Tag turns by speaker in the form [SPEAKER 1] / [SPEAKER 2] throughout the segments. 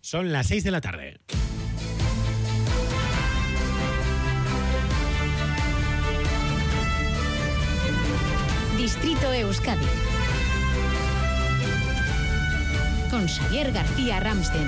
[SPEAKER 1] Son las 6 de la tarde.
[SPEAKER 2] Distrito Euskadi con Xavier García Ramsten.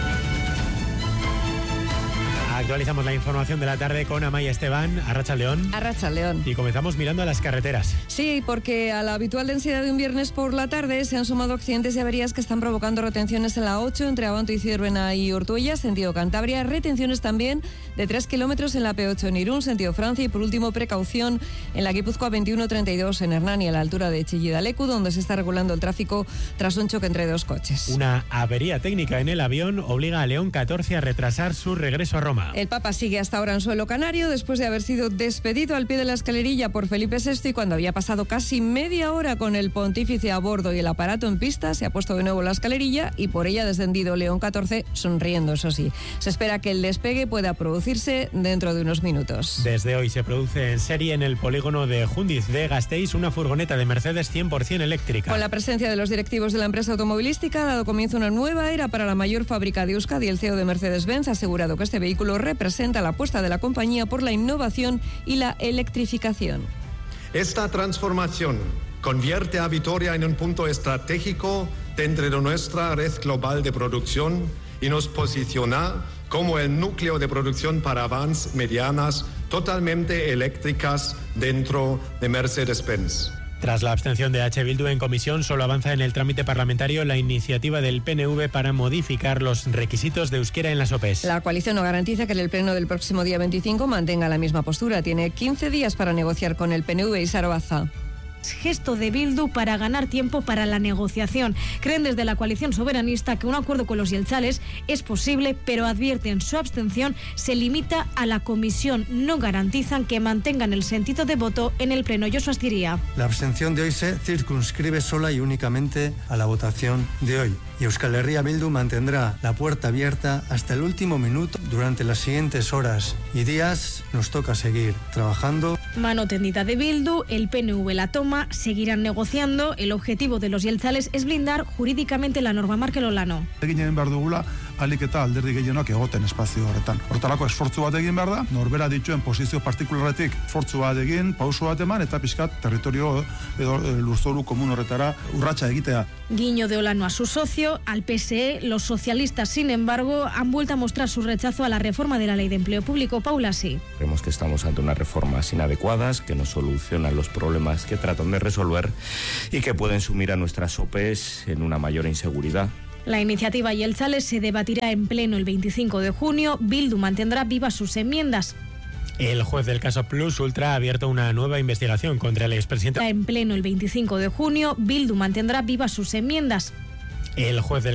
[SPEAKER 1] Actualizamos la información de la tarde con Amaya Esteban, Arratsaldeón.
[SPEAKER 3] Arratsaldeón.
[SPEAKER 1] Y comenzamos mirando a las carreteras.
[SPEAKER 3] Sí, porque a la habitual densidad de un viernes por la tarde se han sumado accidentes y averías que están provocando retenciones en la 8 entre Abanto y Ciervena y Ortuella, sentido Cantabria. Retenciones también de 3 kilómetros en la P8 en Irún, sentido Francia. Y por último, precaución en la Guipúzcoa 2132 en Hernani, a la altura de Chillida-Leku, donde se está regulando el tráfico tras un choque entre dos coches.
[SPEAKER 1] Una avería técnica en el avión obliga a León 14 a retrasar su regreso a Roma.
[SPEAKER 3] El Papa sigue hasta ahora en suelo canario después de haber sido despedido al pie de la escalerilla por Felipe VI, y cuando había pasado casi media hora con el pontífice a bordo y el aparato en pista, se ha puesto de nuevo la escalerilla y por ella ha descendido León 14, sonriendo, eso sí. Se espera que el despegue pueda producirse dentro de unos minutos.
[SPEAKER 1] Desde hoy se produce en serie en el polígono de Jundiz de Gasteiz una furgoneta de Mercedes 100% eléctrica.
[SPEAKER 3] Con la presencia de los directivos de la empresa automovilística ha dado comienzo una nueva era para la mayor fábrica de Euskadi. El CEO de Mercedes-Benz ha asegurado que este vehículo representa la apuesta de la compañía por la innovación y la electrificación.
[SPEAKER 4] Esta transformación convierte a Vitoria en un punto estratégico dentro de nuestra red global de producción y nos posiciona como el núcleo de producción para vans medianas totalmente eléctricas dentro de Mercedes-Benz.
[SPEAKER 1] Tras la abstención de H. Bildu en comisión, solo avanza en el trámite parlamentario la iniciativa del PNV para modificar los requisitos de euskera en las OPEs.
[SPEAKER 3] La coalición no garantiza que en el pleno del próximo día 25 mantenga la misma postura. Tiene 15 días para negociar con el PNV y Saroaza.
[SPEAKER 5] Gesto de Bildu para ganar tiempo para la negociación. Creen desde la coalición soberanista que un acuerdo con los jeltzales es posible, pero advierten su abstención se limita a la comisión. No garantizan que mantengan el sentido de voto en el pleno. Josu Astiria.
[SPEAKER 6] La abstención de hoy se circunscribe sola y únicamente a la votación de hoy. Y Euskal Herria Bildu mantendrá la puerta abierta hasta el último minuto. Durante las siguientes horas y días nos toca seguir trabajando.
[SPEAKER 5] Mano tendida de Bildu, el PNV la toma, seguirán negociando. El objetivo de los jeltzales es blindar jurídicamente la norma. Markel Olano.
[SPEAKER 7] Egin behar dugula, ahalik eta alderdi gehienak egoten espazio horretan. Hortarako esfortzu bat egin behar da, norbera dituen posizio partikularretik esfortzu bat egin, pauso bat eman, eta pixkat territorio edo lurzoru komun horretara urratsa egitea.
[SPEAKER 5] Guiño de Olano a su socio, al PSE. Los socialistas, sin embargo, han vuelto a mostrar su rechazo a la reforma de la Ley de Empleo Público. Paula Sí.
[SPEAKER 8] Creemos que estamos ante unas reformas inadecuadas, que no solucionan los problemas que tratan de resolver y que pueden sumir a nuestras OPEs en una mayor inseguridad.
[SPEAKER 5] La iniciativa jeltzale se debatirá en pleno el 25 de junio. Bildu mantendrá vivas sus enmiendas.
[SPEAKER 1] El juez del caso Plus Ultra ha abierto una nueva investigación contra el expresidente.
[SPEAKER 5] En pleno el 25 de junio, Bildu mantendrá vivas sus enmiendas.
[SPEAKER 1] El juez del